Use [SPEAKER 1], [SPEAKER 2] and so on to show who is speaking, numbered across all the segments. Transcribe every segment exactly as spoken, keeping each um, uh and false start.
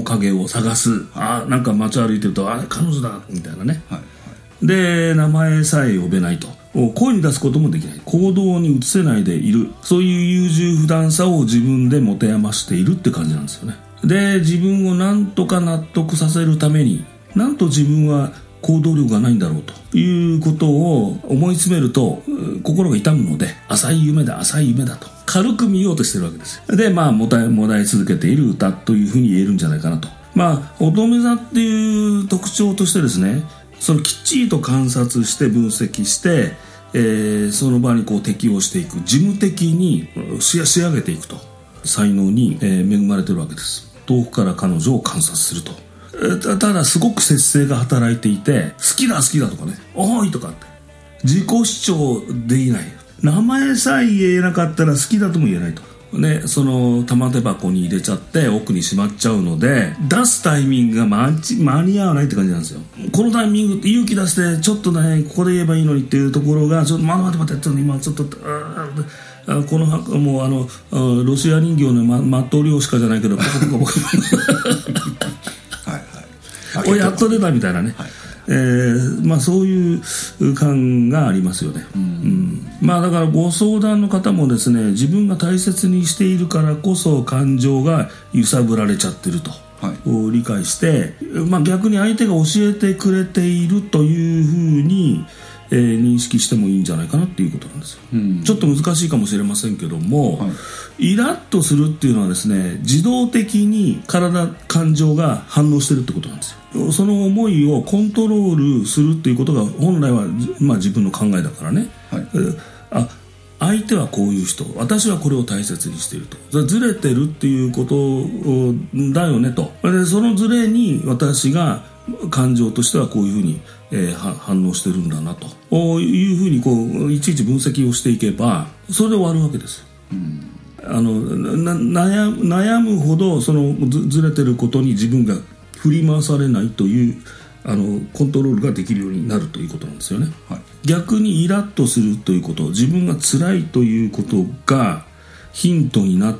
[SPEAKER 1] 影を探す、はい、あなんか街歩いてるとあ彼女だみたいなね、はいはい、で名前さえ呼べないと、声に出すこともできない、行動に移せないでいる、そういう優柔不断さを自分で持て余しているって感じなんですよね。で自分をなんとか納得させるためになんと自分は行動力がないんだろうということを思い詰めると心が痛むので、浅い夢だ浅い夢だと軽く見ようとしてるわけですよ。でまあもたえもだえ続けている歌というふうに言えるんじゃないかなと。まあ乙女座っていう特徴としてですね、そのきっちりと観察して分析して、えー、その場にこう適応していく、事務的に仕上げていくと才能に、えー、恵まれてるわけです。遠くから彼女を観察すると。ただすごく節制が働いていて、好きだ好きだとかね、おーいとかって自己主張できない、名前さえ言えなかったら好きだとも言えないとね、その玉手箱に入れちゃって奥にしまっちゃうので、出すタイミングが間に合わないって感じなんですよ。このタイミングって勇気出してちょっとねここで言えばいいのにっていうところが、ちょっと待って待って待って今ちょっとあこのもうあのロシア人形のマット漁師かじゃないけどポコポコポコおやっと出たみたいなね、はい、えーまあ、そういう感がありますよね、うんうん、まあだからご相談の方もですね、自分が大切にしているからこそ感情が揺さぶられちゃってると、はい、理解して、まあ、逆に相手が教えてくれているというふうに、えー、認識してもいいんじゃないかなっていうことなんですよ、うん、ちょっと難しいかもしれませんけども、はい、イラッとするっていうのはですね、自動的に体感情が反応してるってことなんですよ。その思いをコントロールするっていうことが本来は、まあ、自分の考えだからね、はい、あ相手はこういう人、私はこれを大切にしていると、ずれてるっていうことだよねと。でそのずれに私が感情としてはこういうふうに、えー、反応してるんだなというふうにこういちいち分析をしていけばそれで終わるわけですよ、うん、あのな 悩, 悩むほどその ず, ずれてることに自分が振り回されないというあのコントロールができるようになるということなんですよね、はい、逆にイラッとするということ、自分が辛いということがヒントになって、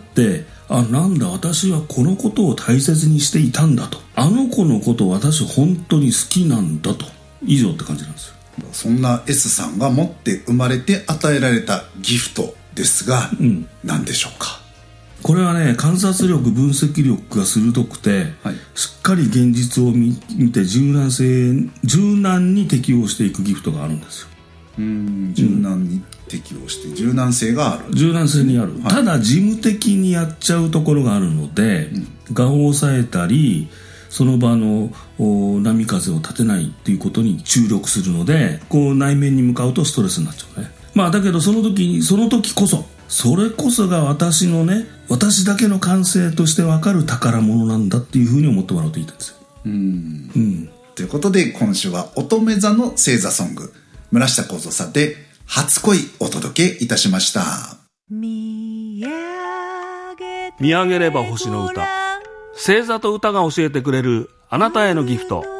[SPEAKER 1] あなんだ私はこのことを大切にしていたんだと、あの子のことを私本当に好きなんだと、以上って感じなんですよ。
[SPEAKER 2] そんな S さんが持って生まれて与えられたギフトですが、うん、何でしょうか。
[SPEAKER 1] これはね、観察力分析力が鋭くて、はい、しっかり現実を 見, 見て柔軟性柔軟に適応していくギフトがあるんですよ。
[SPEAKER 2] うーん柔軟に適応して柔軟性がある、
[SPEAKER 1] 柔軟性にある、はい、ただ事務的にやっちゃうところがあるので、うん、我を抑えたりその場の波風を立てないっていうことに注力するので、こう内面に向かうとストレスになっちゃうね。まあだけどその時にその時こそそれこそが私のね、私だけの感性として分かる宝物なんだっていうふうに思ってもらうといいんですよ。
[SPEAKER 2] うん、うん、ということで今週は乙女座の星座ソング、村下幸三さんで初恋お届けいたしました。
[SPEAKER 3] 見上げれば星の歌、星座と歌が教えてくれるあなたへのギフト。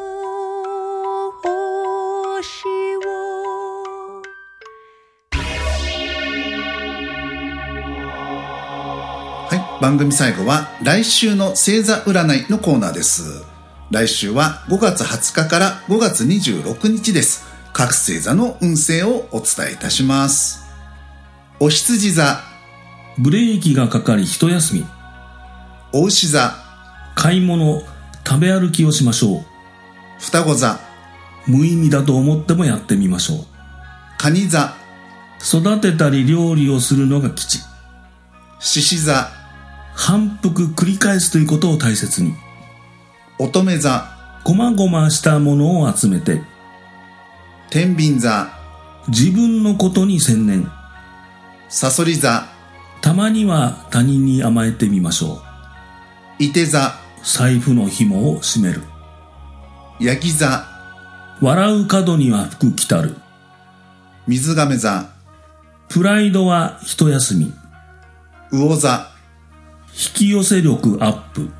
[SPEAKER 2] 番組最後は来週の星座占いのコーナーです。来週はごがつはつかからごがつにじゅうろくにちです。各星座の運勢をお伝えいたします。お羊座、
[SPEAKER 1] ブレーキがかかり一休み。
[SPEAKER 2] お牛座、
[SPEAKER 1] 買い物食べ歩きをしましょう。
[SPEAKER 2] 双子座、
[SPEAKER 1] 無意味だと思ってもやってみましょう。
[SPEAKER 2] 蟹座、
[SPEAKER 1] 育てたり料理をするのが吉。
[SPEAKER 2] 獅子座、
[SPEAKER 1] 反復繰り返すということを大切に。
[SPEAKER 2] 乙女座、
[SPEAKER 1] こまごましたものを集めて。
[SPEAKER 2] 天秤座、
[SPEAKER 1] 自分のことに専念。
[SPEAKER 2] さそり座、
[SPEAKER 1] たまには他人に甘えてみましょ
[SPEAKER 2] う。いて座、
[SPEAKER 1] 財布の紐を締める。
[SPEAKER 2] ヤギ座、
[SPEAKER 1] 笑う角には福来たる。
[SPEAKER 2] 水亀座、
[SPEAKER 1] プライドは一休み。
[SPEAKER 2] 魚座、
[SPEAKER 1] 引き寄せ力アップ。